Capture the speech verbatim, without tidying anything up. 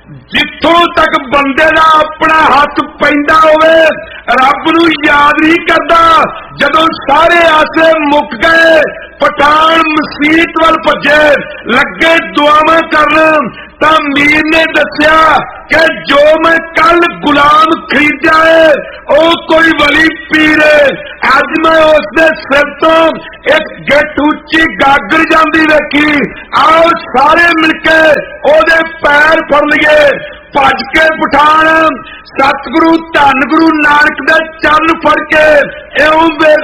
जिथों तक बंदे दा अपना हथ पैंदा होवे रब नूं याद नहीं करदा। जदों सारे आसे मुक गए पठान मसीत वाल भजे लगे दुआवां करन तां मीर ने दस्या कि जो मैं कल गुलाम खरीदा है वो कोई वली पीर है। अज मैं उसके सिर तो एक गिठ उच्ची गागर जाती रखी। आओ सारे मिलके ओदे पैर फड़ लिए। भज के पठान सतगुरु धन गुरु नानक दे चरण फड़ के इउं